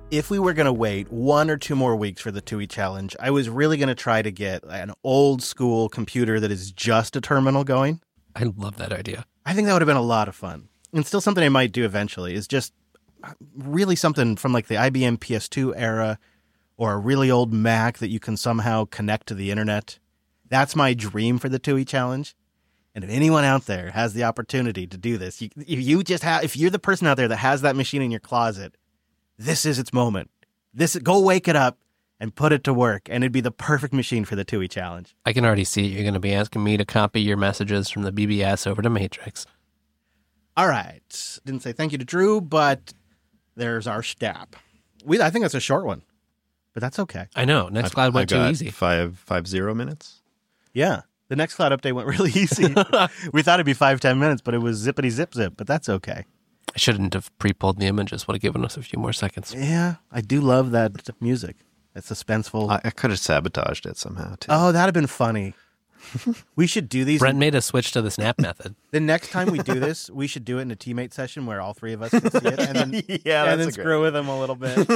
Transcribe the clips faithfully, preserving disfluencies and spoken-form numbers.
if we were going to wait one or two more weeks for the T U I challenge, I was really going to try to get an old school computer that is just a terminal going. I love that idea. I think that would have been a lot of fun. And still something I might do eventually is just really something from like the I B M P S two era or a really old Mac that you can somehow connect to the internet. That's my dream for the T U I challenge. And if anyone out there has the opportunity to do this, you, if you just have, if you're the person out there that has that machine in your closet, this is its moment. This go wake it up and put it to work, and it'd be the perfect machine for the T U I challenge. I can already see you're going to be asking me to copy your messages from the B B S over to Matrix. All right. Didn't say thank you to Drew, but there's our stab. We I think that's a short one, but that's okay. I know. Nextcloud went I got too easy. Five five zero minutes. Yeah. The Nextcloud update went really easy. We thought it'd be five, ten minutes, but it was zippity zip zip, but that's okay. I shouldn't have pre-pulled the images. Would have given us a few more seconds. Yeah, I do love that music. It's suspenseful. I, I could have sabotaged it somehow, too. Oh, that'd have been funny. We should do these. Brent made a switch to the snap method. The next time we do this, we should do it in a teammate session where all three of us can see it, and then yeah, and then that's screw with them a little bit.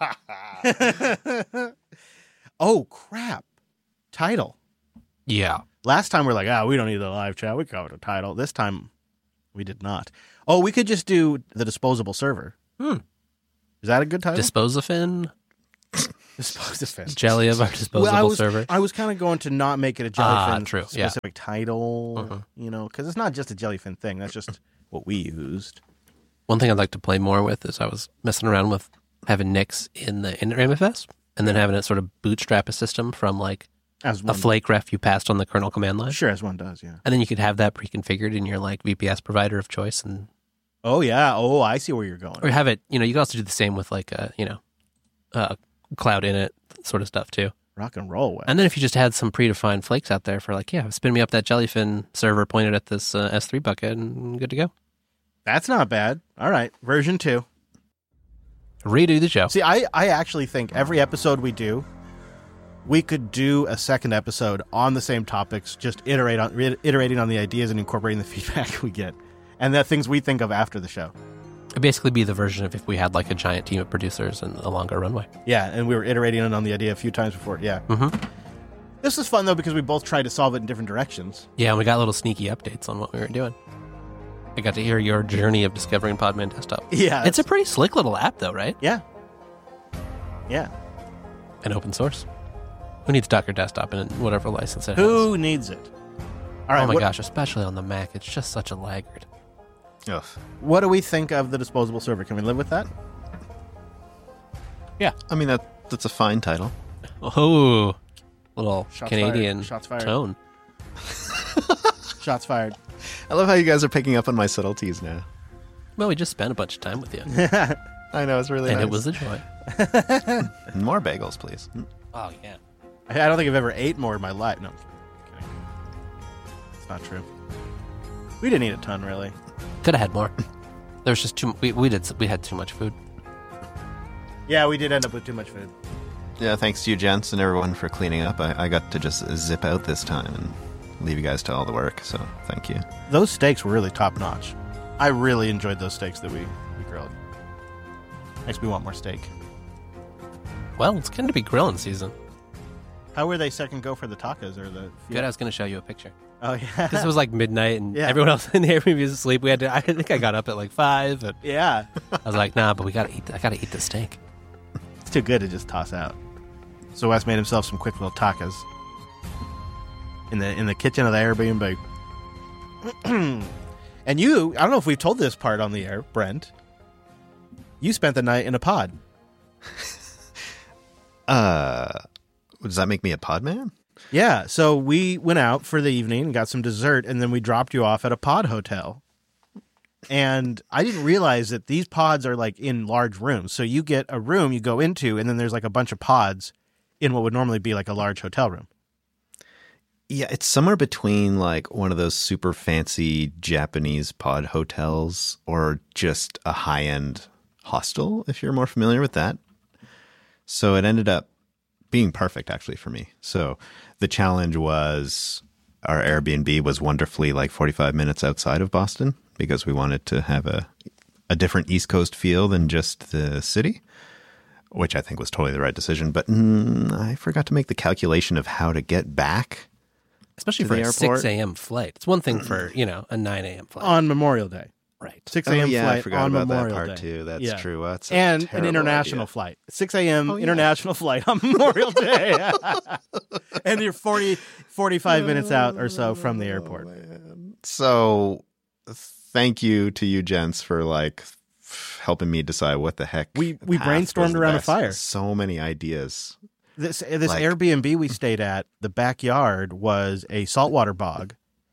Oh crap! Title. Yeah. Last time we're like, ah, we don't need the live chat. We covered a title. This time, we did not. Oh, we could just do the disposable server. Hmm. Is that a good title? Dispose-a-fin? Dispose-a-fin. Jelly of our disposable well, I was, server. I was kind of going to not make it a Ah, jellyfin true. Yeah. specific title, Uh-huh. you know, because it's not just a jellyfin thing. That's just what we used. One thing I'd like to play more with is I was messing around with having Nix in the in M F S and then having it sort of bootstrap a system from like As a one, flake ref you passed on the kernel command line. Sure, as one does, yeah. And then you could have that pre-configured in your like V P S provider of choice, and Oh, yeah. Oh, I see where you're going. or have it, you know, you can also do the same with like a, you know, uh, cloud init sort of stuff too. Rock and roll. Well. And then if you just had some predefined flakes out there for like, yeah, spin me up that jellyfin server pointed at this uh, S three bucket and good to go. That's not bad. All right. Version two. Redo the show. See, I, I actually think every episode we do, we could do a second episode on the same topics, just iterate on iterating on the ideas and incorporating the feedback we get and the things we think of after the show. It'd basically be the version of if we had like a giant team of producers and a longer runway. Yeah, and we were iterating on the idea a few times before. Yeah. Mm-hmm. This is fun, though, because we both tried to solve it in different directions. Yeah, and we got little sneaky updates on what we were doing. I got to hear your journey of discovering Podman Desktop. Yeah. It's a pretty slick little app, though, right? Yeah. Yeah. And open source. Who needs Docker Desktop and whatever license it has? Who needs it? All right. Oh my what, gosh, especially on the Mac. It's just such a laggard. Ugh. What do we think of the disposable server? Can we live with that? Yeah. I mean, that that's a fine title. Oh, little Shots Canadian fired. Shots fired. tone. Shots fired. I love how you guys are picking up on my subtleties now. Well, we just spent a bunch of time with you. I know, it's really and nice. it was a joy. More bagels, please. Oh, yeah. I I don't think I've ever ate more in my life. No, I'm kidding. It's not true. We didn't eat a ton, really. Could have had more. There was just too. We we did. We had too much food. Yeah, we did end up with too much food. Yeah, thanks to you, gents, and everyone for cleaning up. I, I got to just zip out this time and leave you guys to all the work, so thank you. Those steaks were really top notch. I really enjoyed those steaks that we, we grilled. Makes me want more steak. Well, it's going to be grilling season. How were they second go for the tacos or the? Good. I was going to show you a picture. Oh yeah. Because it was like midnight and Yeah. everyone else in the Airbnb was asleep. We had to. I think I got up at like five. And Yeah. I was like, nah, but we got to eat. I got to eat the steak. It's too good to just toss out. So Wes made himself some quick little tacos in the in the kitchen of the Airbnb. And you, I don't know if we've told this part on the air, Brent. You spent the night in a pod. Uh, does that make me a pod man? Yeah, so we went out for the evening and got some dessert, and then we dropped you off at a pod hotel. And I didn't realize that these pods are like in large rooms. So you get a room you go into, and then there's like a bunch of pods in what would normally be like a large hotel room. Yeah, it's somewhere between like one of those super fancy Japanese pod hotels or just a high-end hostel, if you're more familiar with that. So it ended up being perfect, actually, for me. So the challenge was our Airbnb was wonderfully like forty-five minutes outside of Boston because we wanted to have a, a different East Coast feel than just the city. which I think was totally the right decision. But mm, I forgot to make the calculation of how to get back. Especially to for the a airport. six a.m. flight. It's one thing for, you know, a nine a.m. flight. On Memorial Day. Right. six Oh, a.m. yeah, flight I forgot on about Memorial that part Day. too. That's Yeah. true. That's a And an terrible international idea. flight. six a.m. Oh, yeah. international flight on Memorial Day. And you're forty, forty-five minutes out or so from the airport. So thank you to you gents for like f- helping me decide what the heck. We- we path was brainstormed the around a best. fire. So many ideas. This this Like- Airbnb we stayed at, the backyard was a saltwater bog,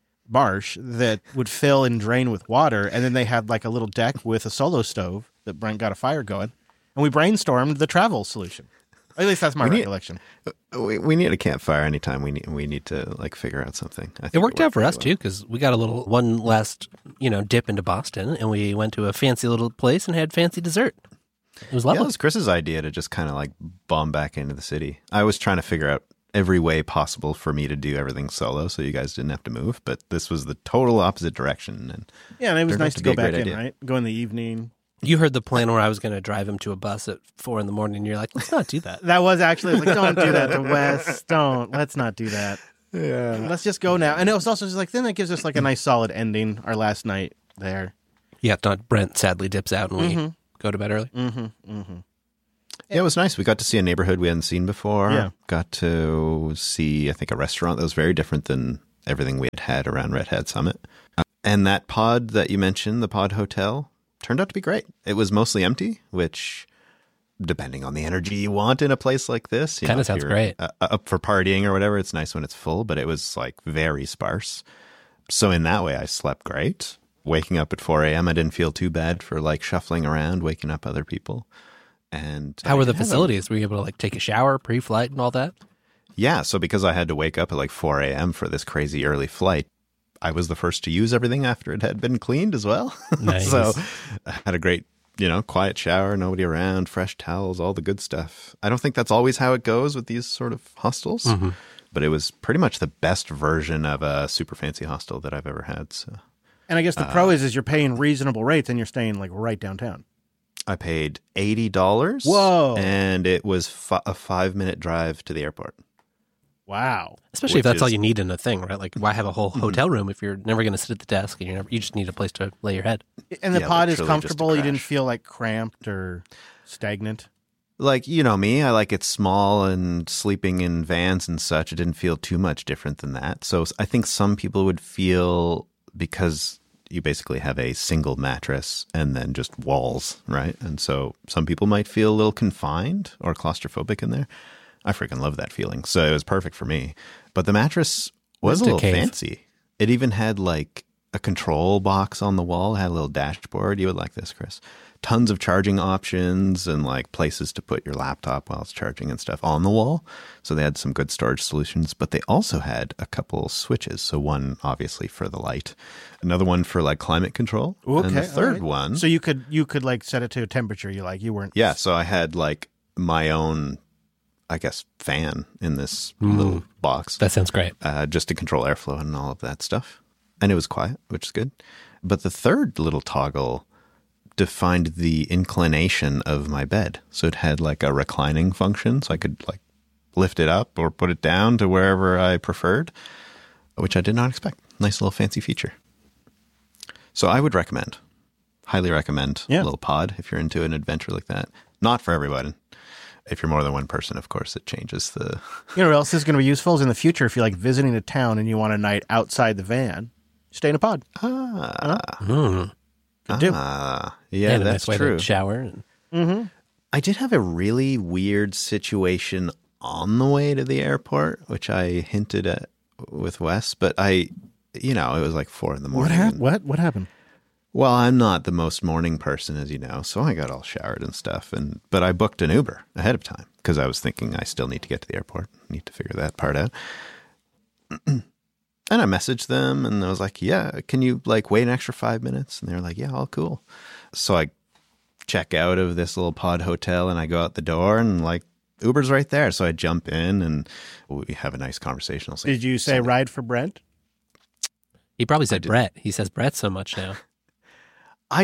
marsh that would fill and drain with water, and then they had like a little deck with a solo stove that Brent got a fire going, and we brainstormed the travel solution. At least that's my We need- recollection. We, we need a campfire anytime we need we need to like figure out something. I think It worked out for pretty us well. too, because we got a little one last, you know, dip into Boston, and we went to a fancy little place and had fancy dessert. It was Yeah, lovely. it was Chris's idea to just kind of like bomb back into the city. I was trying to figure out every way possible for me to do everything solo so you guys didn't have to move, but this was the total opposite direction. And Yeah, and it was Turned out nice to to be go a great back in, idea. right? Go in the evening. You heard the plan where I was going to drive him to a bus at four in the morning, and you're like, let's not do that. That was actually like, don't do that to Wes. Don't. Let's not do that. yeah, Let's just go now. And it was also just like, then that gives us like a nice solid ending, our last night there. Yeah, not Brent sadly dips out and we Mm-hmm. go to bed early. Mm-hmm. Mm-hmm. yeah, it was nice. We got to see a neighborhood we hadn't seen before. Yeah. Got to see, I think, a restaurant that was very different than everything we had had around Red Hat Summit. Uh, and that pod that you mentioned, the Pod Hotel, turned out to be great. It was mostly empty, which, depending on the energy you want in a place like this, you Kinda know, if sounds you're, great. Uh, up for partying or whatever, it's nice when it's full, but it was like very sparse. So in that way, I slept great. Waking up at four a.m., I didn't feel too bad for like shuffling around, waking up other people. And How I were the did have a- facilities? Were you able to like take a shower pre-flight and all that? Yeah, so because I had to wake up at like four a.m. for this crazy early flight, I was the first to use everything after it had been cleaned as well. Nice. So I had a great, you know, quiet shower, nobody around, fresh towels, all the good stuff. I don't think that's always how it goes with these sort of hostels, Mm-hmm. but it was pretty much the best version of a super fancy hostel that I've ever had. So And I guess the pro is, is you're paying reasonable rates and you're staying like right downtown. I paid eighty dollars. Whoa. And it was fi- a five minute drive to the airport. Wow. Especially if Which that's all is- you need in a thing, right? Like, why have a whole hotel room if you're never going to sit at the desk and you never, you just need a place to lay your head? And the Yeah, pod is literally just a comfortable. You didn't crash. feel like cramped or stagnant. Like, you know me, I like it small, and sleeping in vans and such, it didn't feel too much different than that. So I think some people would feel, because you basically have a single mattress and then just walls, right? And so some people might feel a little confined or claustrophobic in there. I freaking love that feeling. So it was perfect for me. But the mattress was Just a a little cave. fancy. It even had like a control box on the wall, it had a little dashboard. You would like this, Chris. Tons of charging options and like places to put your laptop while it's charging and stuff on the wall. So they had some good storage solutions, but they also had a couple switches. So one obviously for the light, another one for like climate control, Okay. and the all third right. one. So you could you could like set it to a temperature you like. You weren't. Yeah, so I had like my own, I guess, fan in this little box, That sounds great. uh, just to control airflow and all of that stuff. And it was quiet, which is good. But the third little toggle defined the inclination of my bed. So it had like a reclining function, so I could like lift it up or put it down to wherever I preferred, which I did not expect. Nice little fancy feature. So I would recommend, highly recommend Yeah. a little pod if you're into an adventure like that. Not for everybody. If you're more than one person, of course, it changes the... You know what else is going to be useful is in the future if you're like visiting a town and you want a night outside the van, stay in a pod. Ah, Mm. do. ah yeah, and a that's nice way true. to shower. And, I did have a really weird situation on the way to the airport, which I hinted at with Wes, but I, you know, it was like four in the What morning. happened? and- What what happened? Well, I'm not the most morning person, as you know, so I got all showered and stuff, and but I booked an Uber ahead of time because I was thinking I still need to get to the airport, need to figure that part out. And I messaged them, and I was like, "Yeah, can you like wait an extra five minutes?" And they're like, "Yeah, all cool." So I check out of this little pod hotel, and I go out the door, and like Uber's right there, so I jump in, and we have a nice conversation. I'll say, Did you say ride for Brent? he probably said Brett. He says Brett so much now. I just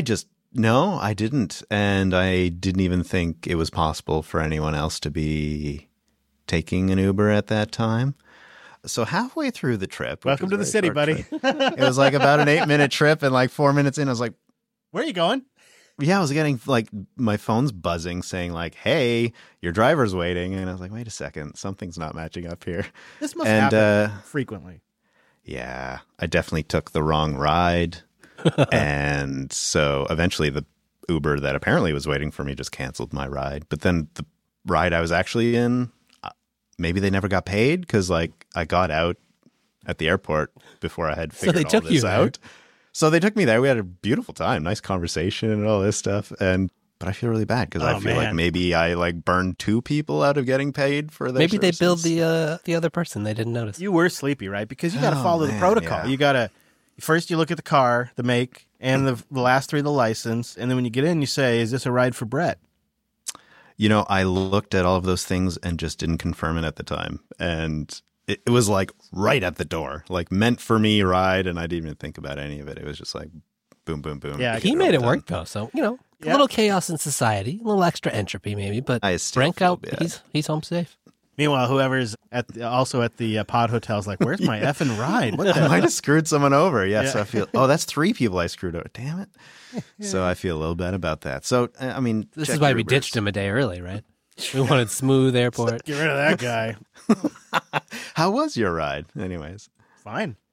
No, I didn't. And I didn't even think it was possible for anyone else to be taking an Uber at that time. So halfway through the trip. which Welcome was to a the very city, short buddy. trip, it was like about an eight minute trip. And like four minutes in, I was like, Where are you going? yeah, I was getting like my phone's buzzing saying like, hey, your driver's waiting. And I was like, wait a second, something's not matching up here. This must And, happen uh, frequently. Yeah, I definitely took the wrong ride. And so eventually the Uber that apparently was waiting for me just canceled my ride. But then the ride I was actually in, uh, maybe they never got paid because like I got out at the airport before I had So figured they all took this you there. out. So they took me there. We had a beautiful time, nice conversation and all this stuff. And but I feel really bad because I Oh, feel like man. maybe I like burned two people out of getting paid for their Maybe they billed services. the uh, the other person. They didn't notice. You were sleepy, right? Because you got to Oh, follow the man, protocol. yeah. You got to first you look at the car, the make, and the, the last three of the license, and then when you get in, you say, "Is this a ride for Brett?" You know, I looked at all of those things and just didn't confirm it at the time. And it, it was like right at the door, like meant for me ride. And I didn't even think about any of it. It was just like boom, boom, boom. Yeah, I He Get made all it done. work though, so you know, a Yeah. little chaos in society, a little extra entropy maybe, but I still Brent feel out, bad. he's he's home safe. Meanwhile, whoever's at the, also at the uh, pod hotel is like, "Where's my effing ride? What I the?" might have screwed someone over. Yeah, Yeah. so I feel, oh, that's three people I screwed over. Damn it. So I feel a little bad about that. So, uh, I mean, This check is why your we Ubers. ditched him a day early, right? We wanted smooth airport. Get rid of that guy. How was your ride? Anyways. Fine.